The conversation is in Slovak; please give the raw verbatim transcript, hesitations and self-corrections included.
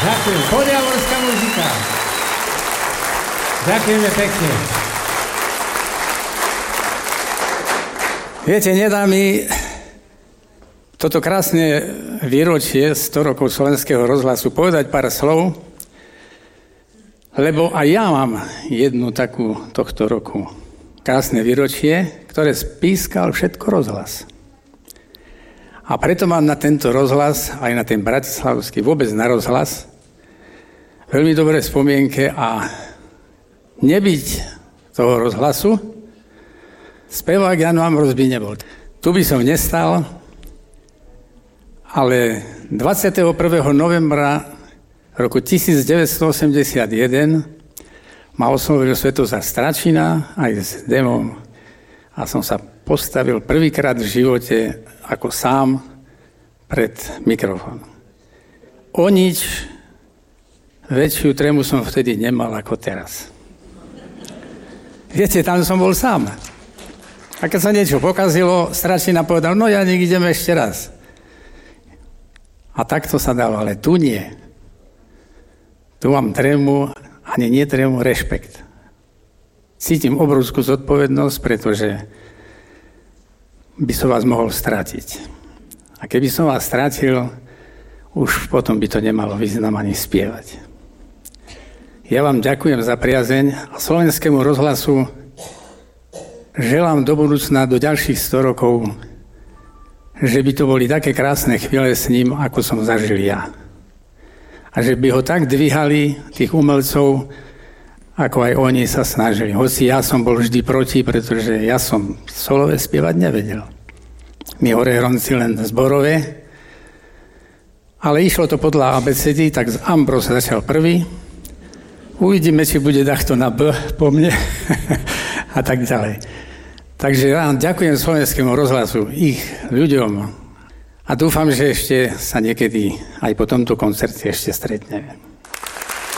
Ďakujem. Podjavorská muzika. Ďakujeme pekne. Viete, nedá mi toto krásne výročie sto rokov Slovenského rozhlasu povedať pár slov, lebo aj ja mám jednu takú tohto roku krásne výročie, ktoré spískal všetko rozhlas. A preto mám na tento rozhlas, aj na ten bratislavský, vôbec na rozhlas, veľmi dobré spomienke a nebyť toho rozhlasu, spevák Jan Ambroz by nebol. Tu by som nestal, ale dvadsiateho prvého novembra roku devätnásťstoosemdesiatjeden ma oslovil Svetozar Stračina aj s demom a som sa postavil prvýkrát v živote ako sám pred mikrofón. O nič väčšiu trému som vtedy nemal ako teraz. Viete, tam som bol sám. A keď sa niečo pokazilo, Stračina povedal, no ja ideme ešte raz. A takto sa dalo, ale tu nie. Tu mám trému, ani nie trému, rešpekt. Cítim obrovskú zodpovednosť, pretože by som vás mohol stratiť. A keby som vás stratil, už potom by to nemalo význam ani spievať. Ja vám ďakujem za priazeň a Slovenskému rozhlasu želám do budúcna, do ďalších sto rokov, že by to boli také krásne chvíle s ním, ako som zažil ja. A že by ho tak dvíhali, tých umelcov, ako aj oni sa snažili. Hoci ja som bol vždy proti, pretože ja som solové spievať nevedel. My horehronci len zborové. Ale išlo to podľa á bé cé dé, tak Ambroz začal prvý. Uvidíme, či bude takto na B po mne a tak ďalej. Takže ja ďakujem Slovenskému rozhlasu, ich ľuďom a dúfam, že ešte sa niekedy aj po tomto koncerte ešte stretneme.